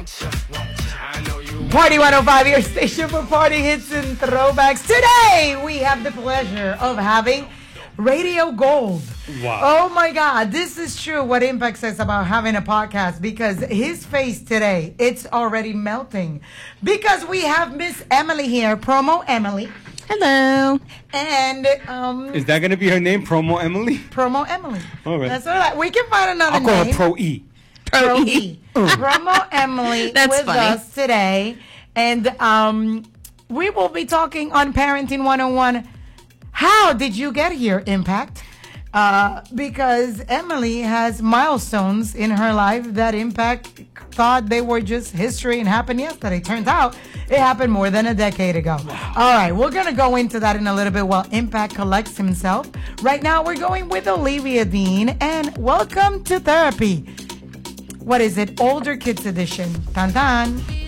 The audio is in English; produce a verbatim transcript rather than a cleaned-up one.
Party one oh five, your station for party hits and throwbacks. Today, we have the pleasure of having Radio Gold. Wow. Oh my God, this is true what Impact says about having a podcast, because his face today, it's already melting. Because we have Miss Emily here, Promo Emily. Hello. And um Is that going to be her name, Promo Emily? Promo Emily. All right. That's all right. We can find another I'll call name. her Pro E. Pro E. Promo Emily That's with funny. us today. And um, we will be talking on Parenting one oh one. How did you get here, Impact? Uh, because Emily has milestones in her life that Impact thought they were just history and happened yesterday. Turns out it happened more than a decade ago. All right, we're going to go into that in a little bit while Impact collects himself. Right now, we're going with Olivia Dean, and welcome to therapy. What is it? Older Kids Edition. Tan tan.